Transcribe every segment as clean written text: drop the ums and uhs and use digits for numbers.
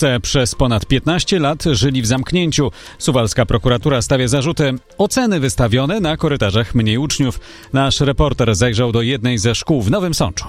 Polsce przez ponad 15 lat żyli w zamknięciu. Suwalska prokuratura stawia zarzuty. Oceny wystawione na korytarzach mniej uczniów. Nasz reporter zajrzał do jednej ze szkół w Nowym Sączu.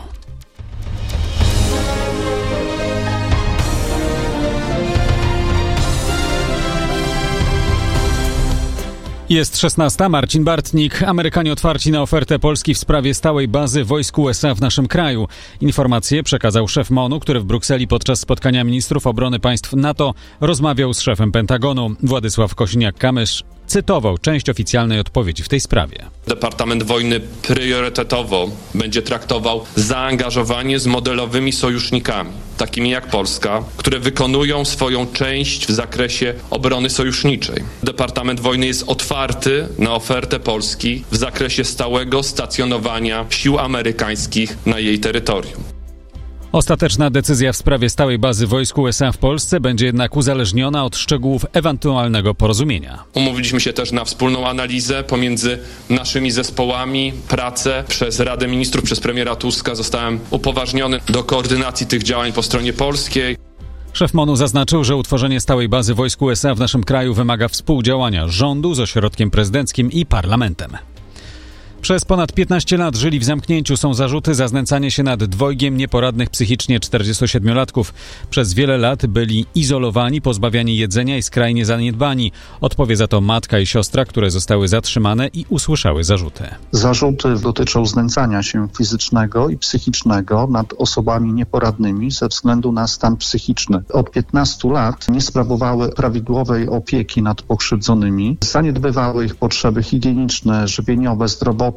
Jest 16. Marcin Bartnik. Amerykanie otwarci na ofertę Polski w sprawie stałej bazy wojsk USA w naszym kraju. Informację przekazał szef MON-u, który w Brukseli podczas spotkania ministrów obrony państw NATO rozmawiał z szefem Pentagonu. Władysław Kosiniak-Kamysz cytował część oficjalnej odpowiedzi w tej sprawie. Departament Wojny priorytetowo będzie traktował zaangażowanie z modelowymi sojusznikami, takimi jak Polska, które wykonują swoją część w zakresie obrony sojuszniczej. Departament Wojny jest otwarty na ofertę Polski w zakresie stałego stacjonowania sił amerykańskich na jej terytorium. Ostateczna decyzja w sprawie stałej bazy wojsk USA w Polsce będzie jednak uzależniona od szczegółów ewentualnego porozumienia. Umówiliśmy się też na wspólną analizę pomiędzy naszymi zespołami, pracę. Przez Radę Ministrów, przez premiera Tuska zostałem upoważniony do koordynacji tych działań po stronie polskiej. Szef MON-u zaznaczył, że utworzenie stałej bazy wojsk USA w naszym kraju wymaga współdziałania rządu z ośrodkiem prezydenckim i parlamentem. Przez ponad 15 lat żyli w zamknięciu. Są zarzuty za znęcanie się nad dwojgiem nieporadnych psychicznie 47-latków. Przez wiele lat byli izolowani, pozbawiani jedzenia i skrajnie zaniedbani. Odpowie za to matka i siostra, które zostały zatrzymane i usłyszały zarzuty. Zarzuty dotyczą znęcania się fizycznego i psychicznego nad osobami nieporadnymi ze względu na stan psychiczny. Od 15 lat nie sprawowały prawidłowej opieki nad pokrzywdzonymi, zaniedbywały ich potrzeby higieniczne, żywieniowe, zdrowotne.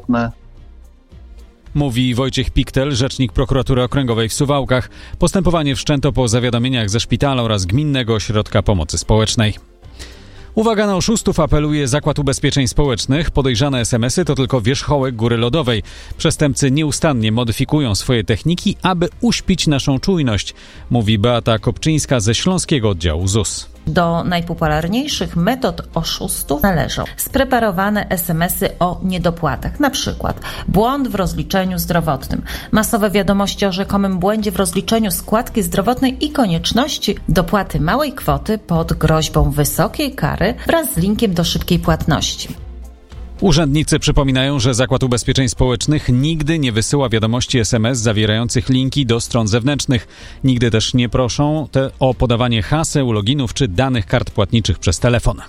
Mówi Wojciech Piktel, rzecznik prokuratury okręgowej w Suwałkach. Postępowanie wszczęto po zawiadomieniach ze szpitala oraz Gminnego Ośrodka Pomocy Społecznej. Uwaga na oszustów, apeluje Zakład Ubezpieczeń Społecznych. Podejrzane SMS-y to tylko wierzchołek góry lodowej. Przestępcy nieustannie modyfikują swoje techniki, aby uśpić naszą czujność, mówi Beata Kopczyńska ze Śląskiego Oddziału ZUS. Do najpopularniejszych metod oszustów należą spreparowane SMS-y o niedopłatach, na przykład błąd w rozliczeniu zdrowotnym, masowe wiadomości o rzekomym błędzie w rozliczeniu składki zdrowotnej i konieczności dopłaty małej kwoty pod groźbą wysokiej kary wraz z linkiem do szybkiej płatności. Urzędnicy przypominają, że Zakład Ubezpieczeń Społecznych nigdy nie wysyła wiadomości SMS zawierających linki do stron zewnętrznych. Nigdy też nie proszą o podawanie haseł, loginów czy danych kart płatniczych przez telefon.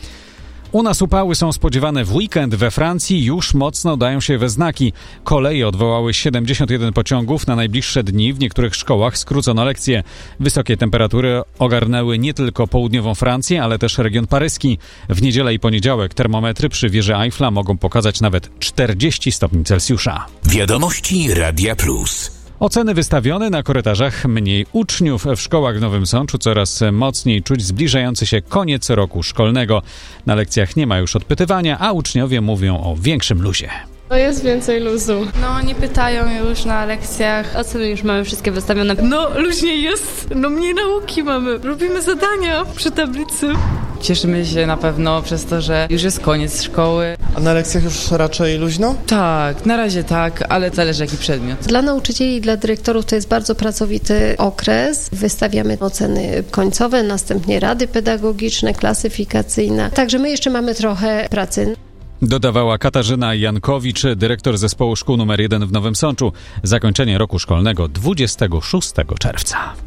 U nas upały są spodziewane w weekend. We Francji już mocno dają się we znaki. Koleje odwołały 71 pociągów na najbliższe dni. W niektórych szkołach skrócono lekcje. Wysokie temperatury ogarnęły nie tylko południową Francję, ale też region paryski. W niedzielę i poniedziałek termometry przy wieży Eiffla mogą pokazać nawet 40 stopni Celsjusza. Wiadomości Radia Plus. Oceny wystawione na korytarzach mniej uczniów. W szkołach w Nowym Sączu coraz mocniej czuć zbliżający się koniec roku szkolnego. Na lekcjach nie ma już odpytywania, a uczniowie mówią o większym luzie. No jest więcej luzu. No nie pytają już na lekcjach. Oceny już mamy wszystkie wystawione. No luźniej jest. No mniej nauki mamy. Robimy zadania przy tablicy. Cieszymy się na pewno przez to, że już jest koniec szkoły. A na lekcjach już raczej luźno? Tak, na razie tak, ale zależy jaki przedmiot. Dla nauczycieli i dla dyrektorów to jest bardzo pracowity okres. Wystawiamy oceny końcowe, następnie rady pedagogiczne, klasyfikacyjne. Także my jeszcze mamy trochę pracy. Dodawała Katarzyna Jankowicz, dyrektor zespołu szkół nr 1 w Nowym Sączu. Zakończenie roku szkolnego 26 czerwca.